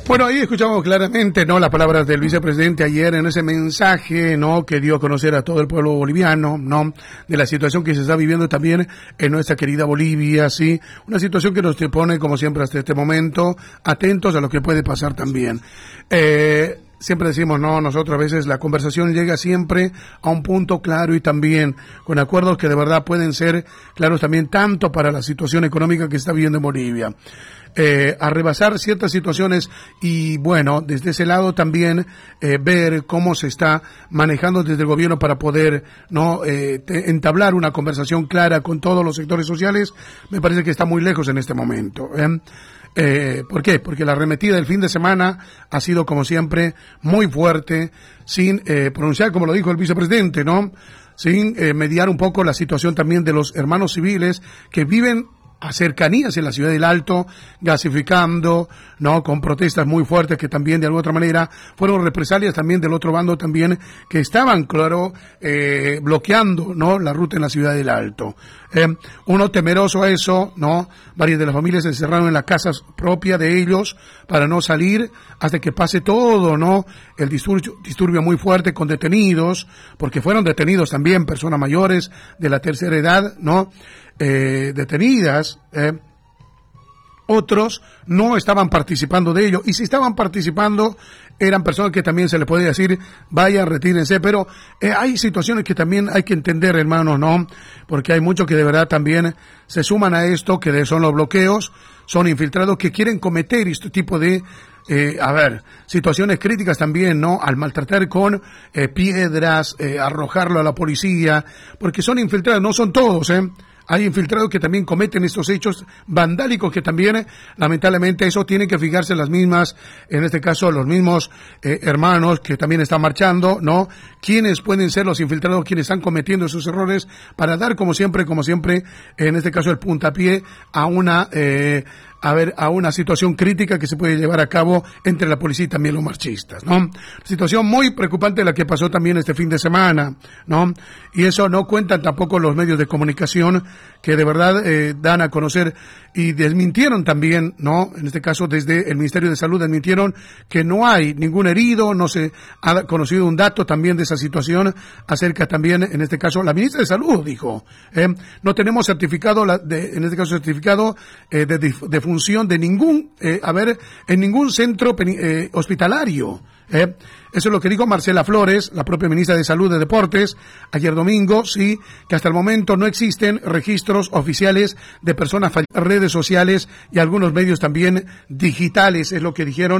Bueno, ahí escuchamos claramente, ¿no?, las palabras del vicepresidente ayer en ese mensaje, ¿no?, que dio a conocer a todo el pueblo boliviano, ¿no?, de la situación que se está viviendo también en nuestra querida Bolivia, ¿sí? Una situación que nos pone, como siempre, hasta este momento, atentos a lo que puede pasar también. Siempre decimos, no, nosotros a veces la conversación llega siempre a un punto claro y también con acuerdos que de verdad pueden ser claros también tanto para la situación económica que se está viviendo en Bolivia. A rebasar ciertas situaciones y bueno, desde ese lado también ver cómo se está manejando desde el gobierno para poder entablar una conversación clara con todos los sectores sociales, me parece que está muy lejos en este momento. ¿Por qué? Porque la arremetida del fin de semana ha sido, como siempre, muy fuerte, sin pronunciar, como lo dijo el vicepresidente, ¿no?, sin mediar un poco la situación también de los hermanos civiles que viven a cercanías en la ciudad del Alto, gasificando, ¿no?, con protestas muy fuertes que también de alguna otra manera fueron represalias también del otro bando también, que estaban, claro, bloqueando, ¿no?, la ruta en la ciudad del Alto. Uno temeroso a eso, ¿no?, varias de las familias se encerraron en las casas propias de ellos para no salir hasta que pase todo, ¿no?, el disturbio muy fuerte con detenidos, porque fueron detenidos también personas mayores de la tercera edad, ¿no?, detenidas. Otros no estaban participando de ello, y si estaban participando eran personas que también se les podía decir vayan, retírense, pero hay situaciones que también hay que entender, hermanos, ¿no?, porque hay muchos que de verdad también se suman a esto, que son los bloqueos, son infiltrados que quieren cometer este tipo de situaciones críticas también, ¿no?, al maltratar con piedras, arrojarlo a la policía, porque son infiltrados, no son todos, hay infiltrados que también cometen estos hechos vandálicos que también, lamentablemente, eso tiene que fijarse las mismas, en este caso, los mismos hermanos que también están marchando, ¿no?, quiénes pueden ser los infiltrados, quienes están cometiendo esos errores, para dar, como siempre, en este caso, el puntapié a una situación crítica que se puede llevar a cabo entre la policía y también los marchistas, ¿no? Situación muy preocupante la que pasó también este fin de semana, ¿no? Y eso no cuentan tampoco los medios de comunicación que de verdad dan a conocer y desmintieron también, ¿no?, en este caso desde el Ministerio de Salud desmintieron que no hay ningún herido, no se ha conocido un dato también de esa situación acerca también, en este caso, la ministra de Salud dijo, no tenemos certificado, certificado de función de ningún, en ningún centro hospitalario. Eso es lo que dijo Marcela Flores, la propia ministra de Salud de Deportes, ayer domingo, sí, que hasta el momento no existen registros oficiales de personas fallecidas, redes sociales y algunos medios también digitales, es lo que dijeron